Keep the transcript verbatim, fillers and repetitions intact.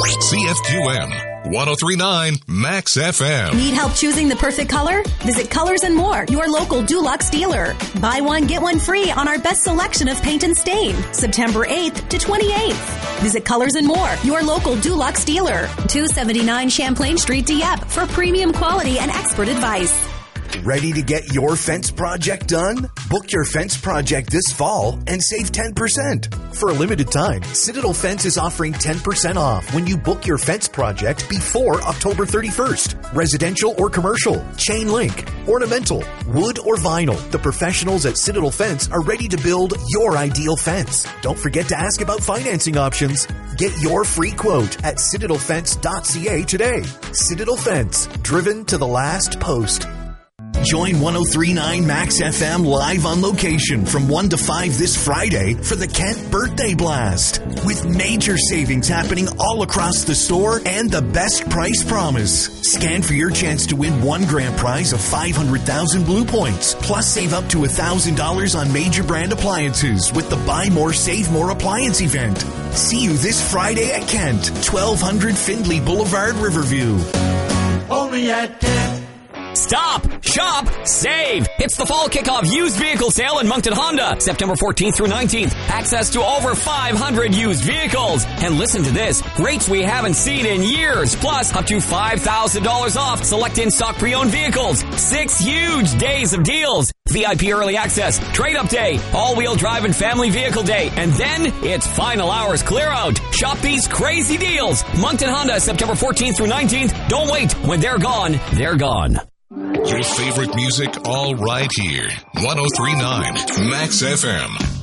C F Q M, one oh three point nine Max F M. Need help choosing the perfect color? Visit Colors and More, your local Dulux dealer. Buy one, get one free on our best selection of paint and stain, September eighth to twenty-eighth. Visit Colors and More, your local Dulux dealer. two seventy-nine Champlain Street, Dieppe, for premium quality and expert advice. Ready to get your fence project done? Book your fence project this fall and save ten percent. For a limited time, Citadel Fence is offering ten percent off when you book your fence project before October thirty-first. Residential or commercial, chain link, ornamental, wood or vinyl. The professionals at Citadel Fence are ready to build your ideal fence. Don't forget to ask about financing options. Get your free quote at citadel fence dot c a today. Citadel Fence, driven to the last post. Join one oh three point nine Max F M live on location from one to five this Friday for the Kent Birthday Blast. With major savings happening all across the store and the best price promise. Scan for your chance to win one grand prize of five hundred thousand Blue Points. Plus save up to one thousand dollars on major brand appliances with the Buy More, Save More appliance event. See you this Friday at Kent, twelve hundred Findlay Boulevard, Riverview. Only at Kent. Stop, shop, save. It's the fall kickoff used vehicle sale in Moncton Honda, September fourteenth through nineteenth. Access to over five hundred used vehicles. And listen to this, rates we haven't seen in years, plus up to five thousand dollars off select in-stock pre-owned vehicles. Six huge days of deals. V I P early access, trade-up day, all-wheel drive and family vehicle day, and then it's final hours clear-out. Shop these crazy deals. Moncton Honda, September fourteenth through nineteenth. Don't wait. When they're gone, they're gone. Your favorite music all right here. one oh three point nine Max F M.